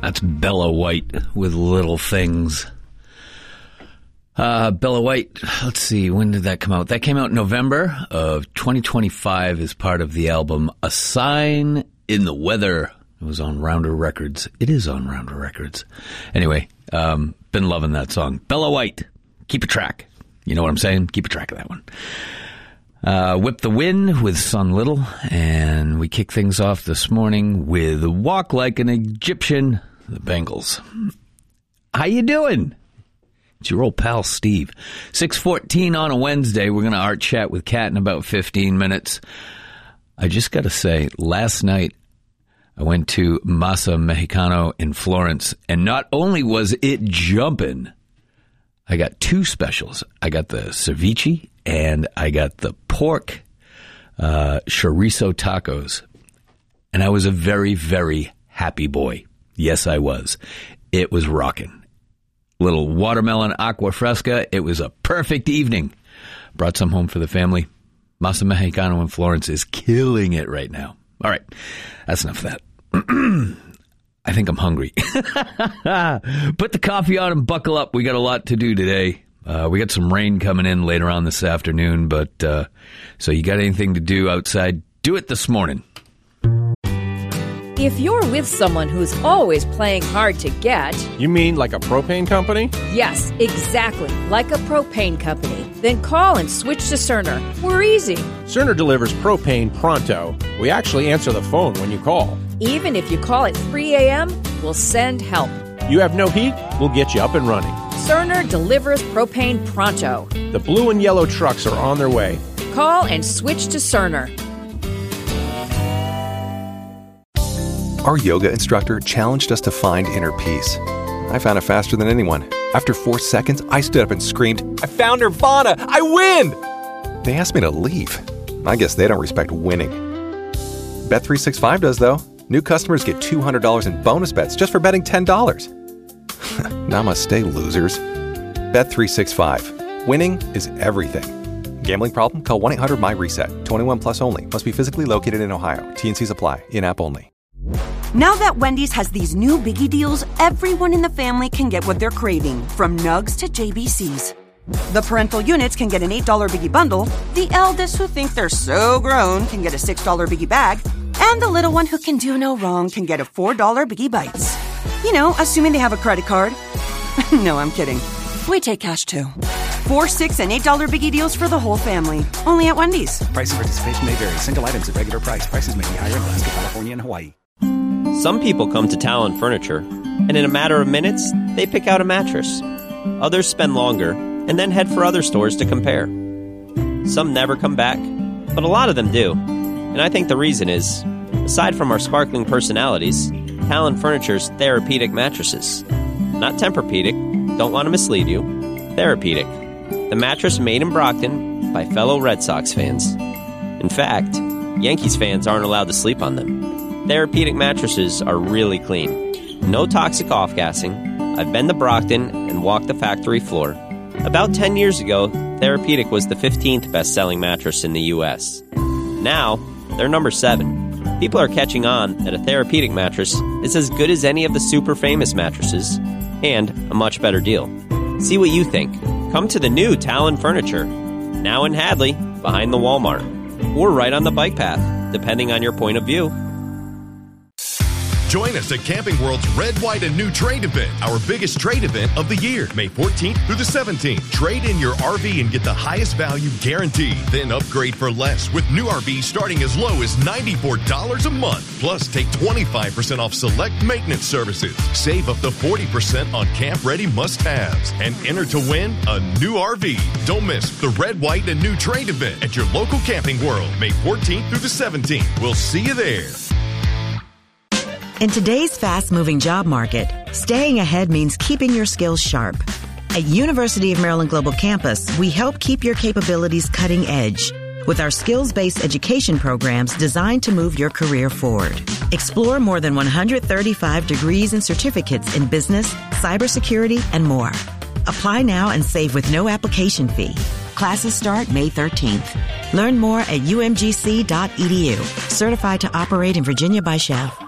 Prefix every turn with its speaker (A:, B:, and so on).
A: That's Bella White with Little Things. Bella White, let's see, when did that come out? That came out in November of 2025 as part of the album A Sign in the Weather. It was on Rounder Records. It is on Rounder Records. Anyway, been loving that song. Bella White, keep a track. You know what I'm saying? Keep a track of that one. Whip the Wind with Son Little. And we kick things off this morning with Walk Like an Egyptian, the Bengals. How you doing? It's your old pal, Steve. 6:14 on a Wednesday. We're going to art chat with Kat in about 15 minutes. I just got to say, last night I went to Masa Mexicano in Florence, and not only was it jumping, I got two specials. I got the ceviche, and I got the pork chorizo tacos. And I was a very, very happy boy. Yes, I was. It was rocking. Little watermelon aqua fresca. It was a perfect evening. Brought some home for the family. Masa Mexicano in Florence is killing it right now. All right. That's enough of that. I think I'm hungry. Put the coffee on and buckle up. We got a lot to do today. We got some rain coming in later on this afternoon. But so you got anything to do outside, do it this morning.
B: If you're with someone who's always playing hard to get...
C: You mean like a propane company?
B: Yes, exactly, like a propane company. Then call and switch to Cerner. We're easy.
C: Cerner delivers propane pronto. We actually answer the phone when you call.
B: Even if you call at 3 a.m., we'll send help.
C: You have no heat? We'll get you up and running.
B: Cerner delivers propane pronto.
C: The blue and yellow trucks are on their way.
B: Call and switch to Cerner.
D: Our yoga instructor challenged us to find inner peace. I found it faster than anyone. After 4 seconds, I stood up and screamed, "I found Nirvana! I win!" They asked me to leave. I guess they don't respect winning. Bet365 does, though. New customers get $200 in bonus bets just for betting $10. Namaste, losers. Bet365. Winning is everything. Gambling problem? Call 1-800-MY-RESET. 21 plus only. Must be physically located in Ohio. T&Cs apply. In-app only.
E: Now that Wendy's has these new biggie deals, everyone in the family can get what they're craving, from nugs to JBCs. The parental units can get an $8 biggie bundle, the eldest who think they're so grown can get a $6 biggie bag, and the little one who can do no wrong can get a $4 biggie bites. You know, assuming they have a credit card. No, I'm kidding. We take cash too. $4, $6, and $8 biggie deals for the whole family. Only at Wendy's.
F: Price and participation may vary. Single items at regular price. Prices may be higher in Alaska, California, and Hawaii.
G: Some people come to Talon Furniture, and in a matter of minutes, they pick out a mattress. Others spend longer, and then head for other stores to compare. Some never come back, but a lot of them do. And I think the reason is, aside from our sparkling personalities, Talon Furniture's therapeutic mattresses. Not Tempur-Pedic, don't want to mislead you. Therapeutic. The mattress made in Brockton by fellow Red Sox fans. In fact, Yankees fans aren't allowed to sleep on them. Therapeutic mattresses are really clean. No toxic off-gassing. I've been to Brockton and walked the factory floor. About 10 years ago, Therapeutic was the 15th best-selling mattress in the U.S. Now, they're number 7. People are catching on that a Therapeutic mattress is as good as any of the super famous mattresses, and a much better deal. See what you think. Come to the new Talon Furniture, now in Hadley, behind the Walmart, or right on the bike path, depending on your point of view.
H: Join us at Camping World's Red, White, and New Trade event, our biggest trade event of the year, May 14th through the 17th. Trade in your RV and get the highest value guaranteed. Then upgrade for less with new RVs starting as low as $94 a month. Plus, take 25% off select maintenance services. Save up to 40% on camp-ready must-haves. And enter to win a new RV. Don't miss the Red, White, and New Trade event at your local Camping World, May 14th through the 17th. We'll see you there.
I: In today's fast-moving job market, staying ahead means keeping your skills sharp. At University of Maryland Global Campus, we help keep your capabilities cutting edge with our skills-based education programs designed to move your career forward. Explore more than 135 degrees and certificates in business, cybersecurity, and more. Apply now and save with no application fee. Classes start May 13th. Learn more at umgc.edu. Certified to operate in Virginia by Chev.